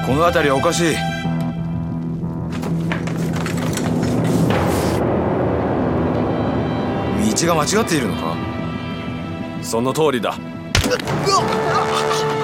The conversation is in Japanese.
この辺りはおかしい。道が間違っているのか？その通りだ。